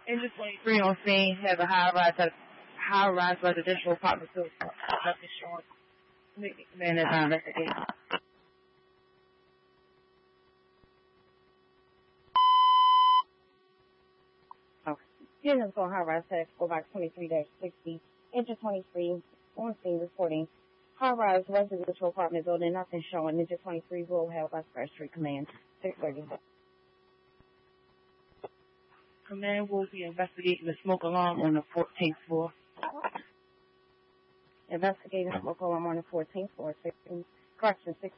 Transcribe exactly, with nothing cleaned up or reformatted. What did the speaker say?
Engine twenty-three on scene has a high-rise high-rise residential apartment building. Nothing showing. Man is on investigation. Okay. Here's on high-rise text for box twenty-three dash sixty. Engine twenty-three on scene reporting. High-rise residential apartment building. Nothing showing. Engine twenty-three will held by First Street Command. six thirty. Command will be investigating the smoke alarm on the fourteenth floor. Investigating smoke alarm on the fourteenth floor. Correction, six